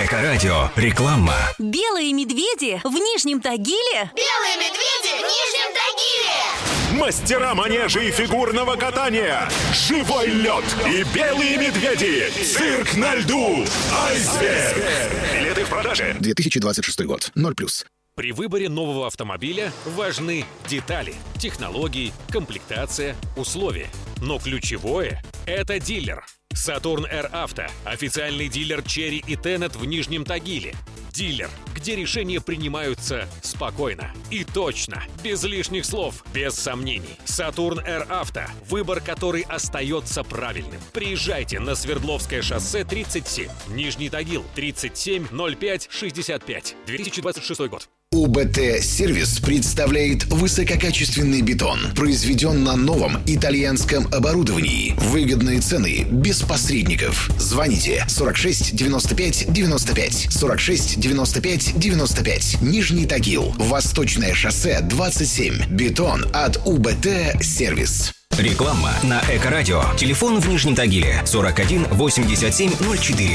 Эко-радио. Реклама. Белые медведи в Нижнем Тагиле. Белые медведи в Нижнем Тагиле. Мастера манежа и фигурного катания. Живой лед и белые медведи. Цирк на льду. Айсберг. Билеты в продаже. 2026 год. 0+. При выборе нового автомобиля важны детали, технологии, комплектация, условия. Но ключевое – это дилер. Saturn Air Auto – официальный дилер Chery и Tenet в Нижнем Тагиле. Дилер, где решения принимаются спокойно и точно, без лишних слов, без сомнений. Saturn Air Auto – выбор, который остается правильным. Приезжайте на Свердловское шоссе 37, Нижний Тагил, 370565, 2026 год. УБТ-сервис представляет высококачественный бетон, произведен на новом итальянском оборудовании. Выгодные цены, без посредников. Звоните 46 95 95, 46 95 95. Нижний Тагил, Восточное шоссе 27. Бетон от УБТ-сервис. Реклама на Эко-радио. Телефон в Нижнем Тагиле 41 87 04.